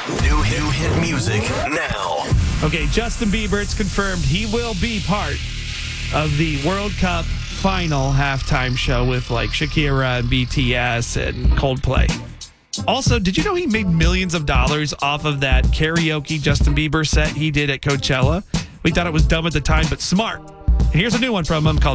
New hit music now. Okay, Justin Bieber, it's confirmed he will be part of the World Cup final halftime show with like Shakira and BTS and Coldplay. Also, did you know he made millions of dollars off of that karaoke Justin Bieber set he did at Coachella? We thought it was dumb at the time, but smart. And here's a new one from him called